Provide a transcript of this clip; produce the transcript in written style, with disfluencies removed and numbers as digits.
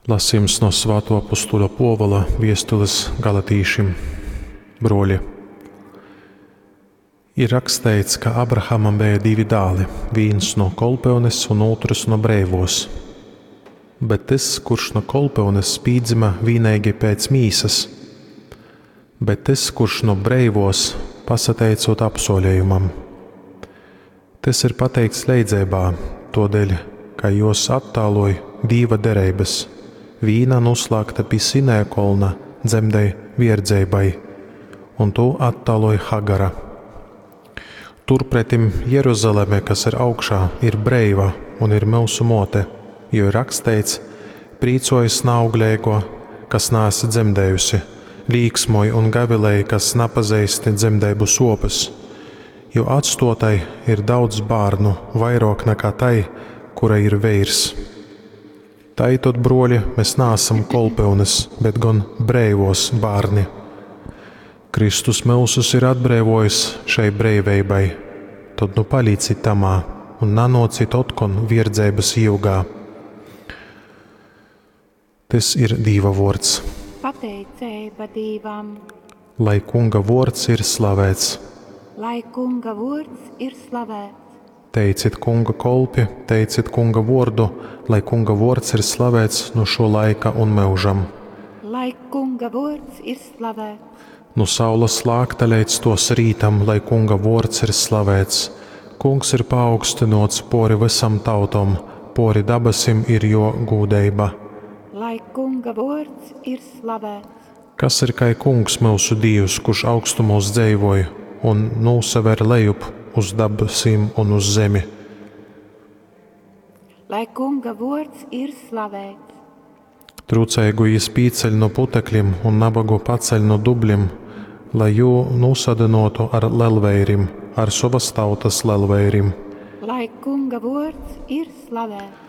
Lasījums no Svētā apostola Pāvila vēstules Galatīšiem. Broļi, ir rakstīts, ka Abrahamam bija 2 dēli, viens no kolpeunes un otrs no breivos. Bet tas, kurš no kolpeunes pīdzima vienīgi pēc mīsas, bet tas, kurš no breivos pasateicot apsolījumam. Tas ir pateikts leidzībā, todēļ, ka jūs attāloja diva derības. Vīna nuslēgta pie Sinēja kolna dzemdei vierdzeibai, un to attāloja Hagara. Turpretim Jeruzaleme, kas ir augšā, ir breiva un ir mūsu mote, jo ir rakstīts: prīcojas nauglēgo, kas nāsi dzemdējusi, līksmoja un gavilēja, kas napazīsti dzemdēbu sopas, jo atstotai ir daudz bārnu, vairāk nekā tai, kura ir veirs. Taitot, broļi, mēs neesam kolpeunes, bet gan breivos bārni. Kristus mūsus ir atbrīvojis šai breiveibai, tad nu palīcit tamā un nanocit otkon vierdzības ilgā. Tas ir Dieva vārds. Pateicība Dievam. Lai Kunga vārds ir slavēts. Lai Kunga vārds ir slavēts. Teicit Kunga kolpi, teicit Kunga vārdu, lai Kunga vārds ir slavēts no šo laika un mūžam. Lai Kunga vārds ir slavēts. No saules slākta līdz tos rītam, lai Kunga vārds ir slavēts. Kungs ir paaugstinots pori visam tautom, pori dabasim ir jo gūdeiba. Lai Kunga vārds ir slavēts. Kas ir kai Kungs mūsu Dievs, kurš augstumos dzeivoja un nūsaver lejup uz dabasim un uz zemi. Lai Kunga vārds ir slavēts. Trūcēgu jis pīceļ no putekļiem un nabagu paceļ no dubļiem, lai jū nūsadinotu ar lelveirim, ar savas tautas lelveirim. Lai Kunga vārds ir slavēts.